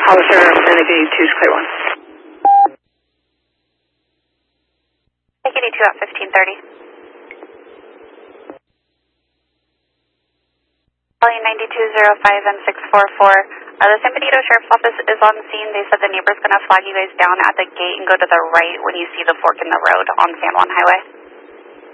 Officer Sandy 2 is clear 1. Take 82 at 1530. Calling 9205 and 644. The San Benito Sheriff's Office is on scene. They said the neighbor's going to flag you guys down at the gate and go to the right when you see the fork in the road on San Juan Highway.